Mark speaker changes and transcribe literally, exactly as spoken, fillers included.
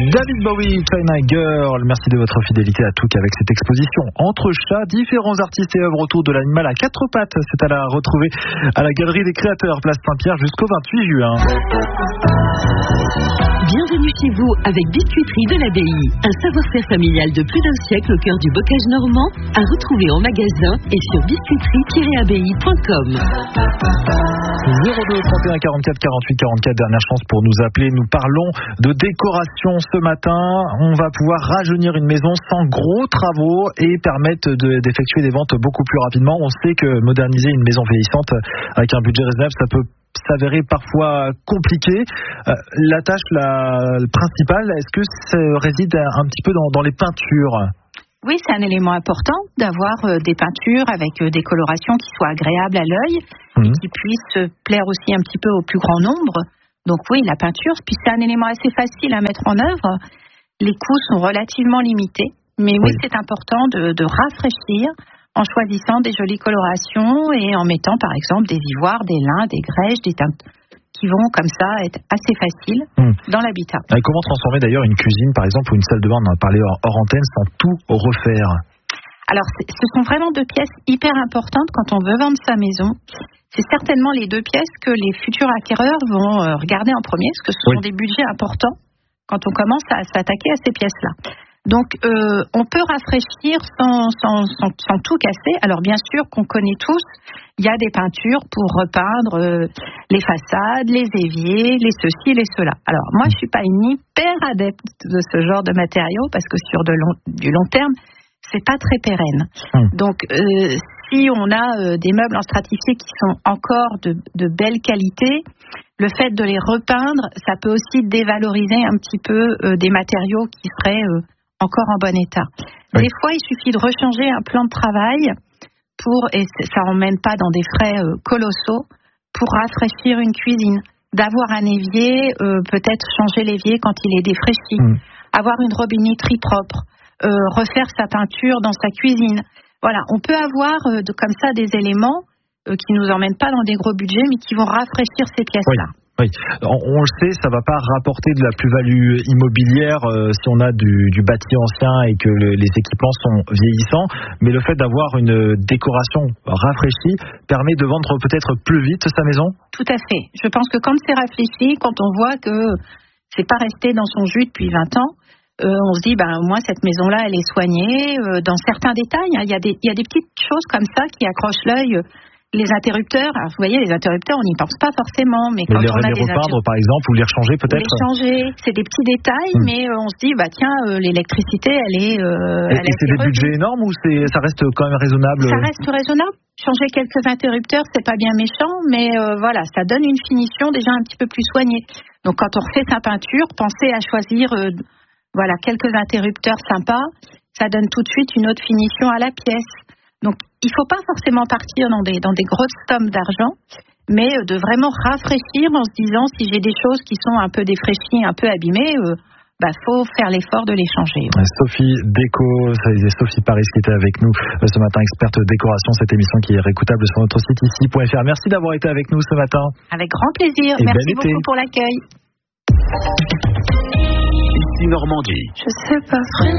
Speaker 1: David Bowie, China Girl, merci de votre fidélité à Touk avec cette exposition Entre chats, différents artistes et œuvres autour de l'animal à quatre pattes. C'est à la retrouver à la Galerie des Créateurs, place Saint-Pierre, jusqu'au vingt-huit juin.
Speaker 2: Bienvenue chez vous avec Biscuiterie de l'Abbaye. Un savoir-faire familial de plus d'un siècle au cœur du bocage normand, à retrouver en magasin et sur biscuiterie tiret abbaye point com.
Speaker 1: zéro deux trente et un quarante-quatre quarante-huit quarante-quatre, dernière chance pour nous appeler. Nous parlons de décoration ce matin. On va pouvoir rajeunir une maison sans gros travaux et permettre de, d'effectuer des ventes beaucoup plus rapidement. On sait que moderniser une maison vieillissante avec un budget raisonnable, ça peut s'avérer parfois compliqué. Euh, la tâche la principale, est-ce que ça réside un petit peu dans, dans les peintures ?
Speaker 3: Oui, c'est un élément important d'avoir euh, des peintures avec euh, des colorations qui soient agréables à l'œil mmh. et qui puissent euh, plaire aussi un petit peu au plus grand nombre. Donc oui, la peinture, puis c'est un élément assez facile à mettre en œuvre. Les coûts sont relativement limités, mais oui, oui. c'est important de, de rafraîchir en choisissant des jolies colorations et en mettant par exemple des ivoires, des lins, des grèges, des teintes qui vont comme ça être assez faciles mmh. dans l'habitat.
Speaker 1: Et comment transformer d'ailleurs une cuisine par exemple ou une salle de bain, on en a parlé hors antenne, sans tout refaire ?
Speaker 3: Alors ce sont vraiment deux pièces hyper importantes quand on veut vendre sa maison. C'est certainement les deux pièces que les futurs acquéreurs vont regarder en premier, parce que ce sont oui. des budgets importants quand on commence à s'attaquer à ces pièces-là. Donc, euh, on peut rafraîchir sans, sans, sans, sans tout casser. Alors, bien sûr qu'on connaît tous, il y a des peintures pour repeindre euh, les façades, les éviers, les ceci, les cela. Alors, moi, je suis pas une hyper adepte de ce genre de matériaux parce que sur de long, du long terme, c'est pas très pérenne. Mmh. Donc, euh, si on a euh, des meubles en stratifié qui sont encore de, de belle qualité, le fait de les repeindre, ça peut aussi dévaloriser un petit peu euh, des matériaux qui seraient euh, encore en bon état. Oui. Des fois, il suffit de rechanger un plan de travail pour, et ça n'emmène pas dans des frais euh, colossaux, pour rafraîchir une cuisine. D'avoir un évier, euh, peut-être changer l'évier quand il est défraîchi. Mmh. Avoir une robinetterie propre. Euh, refaire sa peinture dans sa cuisine. Voilà, on peut avoir euh, de, comme ça des éléments euh, qui nous emmènent pas dans des gros budgets, mais qui vont rafraîchir ces pièces-là.
Speaker 1: Oui. Oui. On, on le sait, ça va pas rapporter de la plus-value immobilière euh, si on a du, du bâti ancien et que le, les équipements sont vieillissants, mais le fait d'avoir une décoration rafraîchie permet de vendre peut-être plus vite sa maison ?
Speaker 3: Tout à fait. Je pense que quand c'est réfléchi, quand on voit que c'est pas resté dans son jus depuis vingt ans, Euh, on se dit, ben, au moins, cette maison-là, elle est soignée. Euh, dans certains détails, hein, il y a des, il y a des petites choses comme ça qui accrochent l'œil. Les interrupteurs, alors, vous voyez, les interrupteurs, on n'y pense pas forcément. Mais, mais quand
Speaker 1: les,
Speaker 3: on a
Speaker 1: les
Speaker 3: des
Speaker 1: repeindre, par exemple, ou les rechanger peut-être.
Speaker 3: Les changer, c'est des petits détails, mmh. mais euh, on se dit, bah tiens, euh, l'électricité, elle est. Euh,
Speaker 1: et
Speaker 3: elle
Speaker 1: et c'est des revue. budgets énormes ou c'est, ça reste quand même raisonnable ?
Speaker 3: Ça reste raisonnable. Changer quelques interrupteurs, c'est pas bien méchant, mais euh, voilà, ça donne une finition déjà un petit peu plus soignée. Donc quand on refait sa peinture, pensez à choisir. Euh, Voilà, quelques interrupteurs sympas, ça donne tout de suite une autre finition à la pièce. Donc, il ne faut pas forcément partir dans des, dans des grosses sommes d'argent, mais de vraiment rafraîchir en se disant, si j'ai des choses qui sont un peu défraîchies, un peu abîmées, euh, bah, faut faire l'effort de les changer. Ouais.
Speaker 1: Sophie Déco, c'est Sophie Paris qui était avec nous ce matin, experte décoration, cette émission qui est réécoutable sur notre site ici point f r. Merci d'avoir été avec nous ce matin.
Speaker 3: Avec grand plaisir, et merci beaucoup été. Pour l'accueil.
Speaker 4: Normandie.
Speaker 3: Je sais pas.